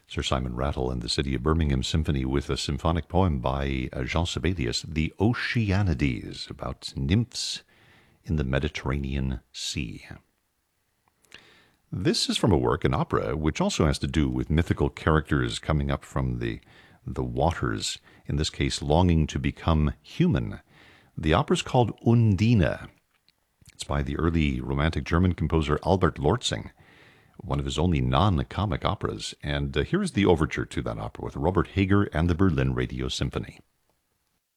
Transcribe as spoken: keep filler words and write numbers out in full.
Sir Simon Rattle and the City of Birmingham Symphony with a symphonic poem by uh, Jean Sibelius, The Oceanides, about nymphs in the Mediterranean Sea. This is from a work, an opera, which also has to do with mythical characters coming up from the, the waters, in this case, longing to become human. The opera is called Undine. It's by the early Romantic German composer Albert Lortzing, one of his only non-comic operas, and uh, here is the overture to that opera with Robert Hager and the Berlin Radio Symphony.